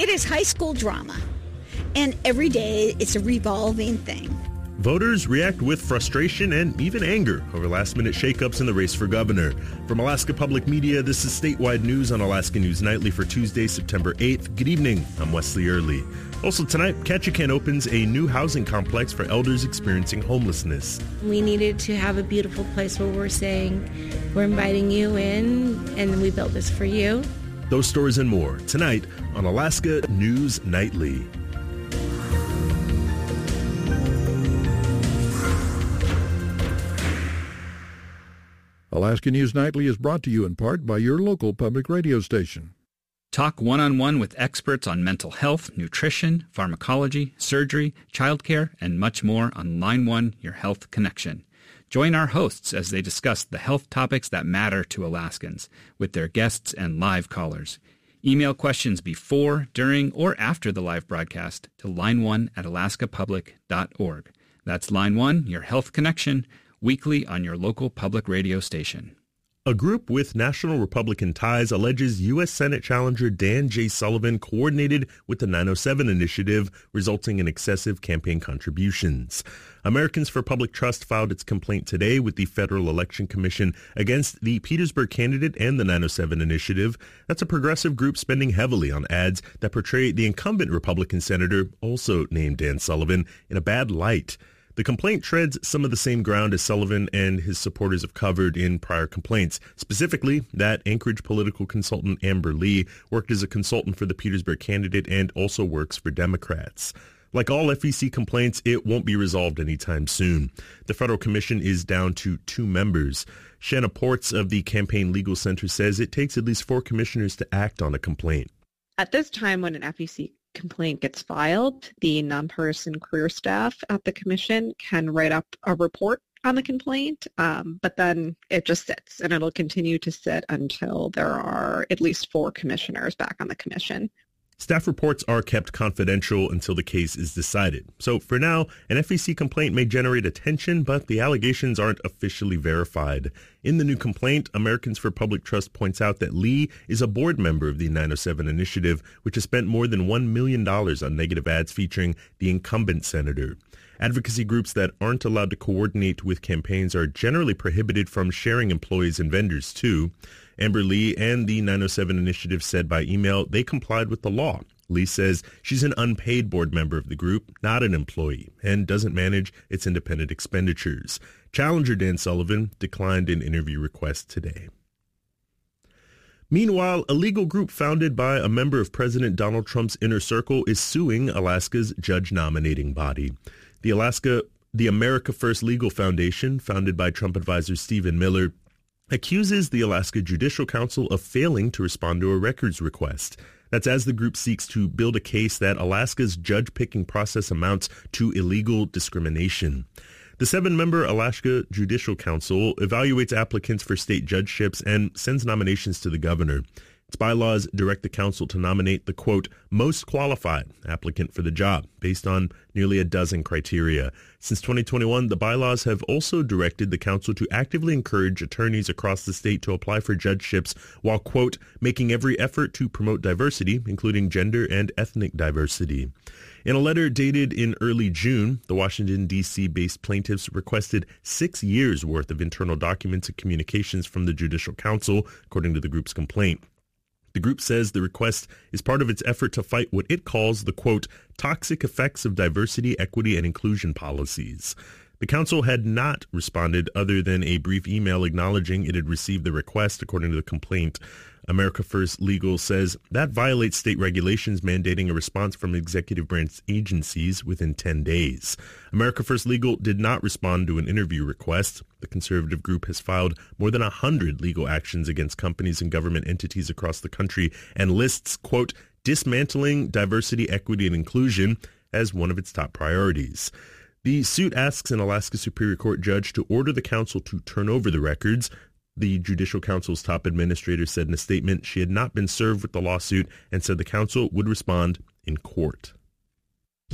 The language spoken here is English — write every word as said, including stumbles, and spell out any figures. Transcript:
It is high school drama, and every day it's a revolving thing. Voters react with frustration and even anger over last-minute shakeups in the race for governor. From Alaska Public Media, this is Statewide News on Alaska News Nightly for Tuesday, September eighth. Good evening. I'm Wesley Early. Also tonight, Ketchikan opens a new housing complex for elders experiencing homelessness. We needed to have a beautiful place where we're saying, we're inviting you in, and we built this for you. Those stories and more tonight on Alaska News Nightly. Alaska News Nightly is brought to you in part by your local public radio station. Talk one-on-one with experts on mental health, nutrition, pharmacology, surgery, childcare, and much more on Line one, Your Health Connection. Join our hosts as they discuss the health topics that matter to Alaskans with their guests and live callers. Email questions before, during, or after the live broadcast to line one at alaska public dot org. That's Line one, Your Health Connection, weekly on your local public radio station. A group with national Republican ties alleges U S Senate challenger Dan J. Sullivan coordinated with the nine oh seven initiative, resulting in excessive campaign contributions. Americans for Public Trust filed its complaint today with the Federal Election Commission against the Petersburg candidate and the nine oh seven initiative. That's a progressive group spending heavily on ads that portray the incumbent Republican senator, also named Dan Sullivan, in a bad light. The complaint treads some of the same ground as Sullivan and his supporters have covered in prior complaints, specifically that Anchorage political consultant Amber Lee worked as a consultant for the Petersburg candidate and also works for Democrats. Like all F E C complaints, it won't be resolved anytime soon. The Federal Commission is down to two members. Shanna Ports of the Campaign Legal Center says it takes at least four commissioners to act on a complaint. At this time, when an F E C complaint gets filed, the nonpartisan career staff at the commission can write up a report on the complaint, um, but then it just sits, and it'll continue to sit until there are at least four commissioners back on the commission. Staff reports are kept confidential until the case is decided. So for now, an F E C complaint may generate attention, but the allegations aren't officially verified. In the new complaint, Americans for Public Trust points out that Lee is a board member of the nine oh seven initiative, which has spent more than one million dollars on negative ads featuring the incumbent senator. Advocacy groups that aren't allowed to coordinate with campaigns are generally prohibited from sharing employees and vendors, too. Amber Lee and the nine oh seven initiative said by email they complied with the law. Lee says she's an unpaid board member of the group, not an employee, and doesn't manage its independent expenditures. Challenger Dan Sullivan declined an interview request today. Meanwhile, a legal group founded by a member of President Donald Trump's inner circle is suing Alaska's judge nominating body. The Alaska, the America First Legal Foundation, founded by Trump advisor Stephen Miller, accuses the Alaska Judicial Council of failing to respond to a records request. That's as the group seeks to build a case that Alaska's judge-picking process amounts to illegal discrimination. The seven-member Alaska Judicial Council evaluates applicants for state judgeships and sends nominations to the governor. Its bylaws direct the council to nominate the, quote, most qualified applicant for the job based on nearly a dozen criteria. Since twenty twenty-one, the bylaws have also directed the council to actively encourage attorneys across the state to apply for judgeships while, quote, making every effort to promote diversity, including gender and ethnic diversity. In a letter dated in early June, the Washington, D C-based plaintiffs requested six years' worth of internal documents and communications from the Judicial Council, according to the group's complaint. The group says the request is part of its effort to fight what it calls the, quote, toxic effects of diversity, equity, and inclusion policies. The council had not responded other than a brief email acknowledging it had received the request, according to the complaint. America First Legal says that violates state regulations mandating a response from executive branch agencies within ten days. America First Legal did not respond to an interview request. The conservative group has filed more than one hundred legal actions against companies and government entities across the country and lists, quote, dismantling diversity, equity, and inclusion as one of its top priorities. The suit asks an Alaska Superior Court judge to order the council to turn over the records. The Judicial Council's top administrator said in a statement she had not been served with the lawsuit and said the council would respond in court.